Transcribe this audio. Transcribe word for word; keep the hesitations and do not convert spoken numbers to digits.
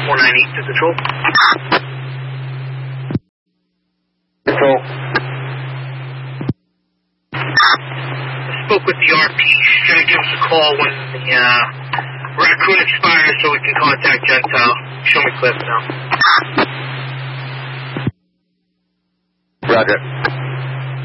four nine eight to Control. Control. I spoke with the R P. She's going to give us a call when the uh, Raccoon expires so we can contact Gentile. Show me clip now. Roger.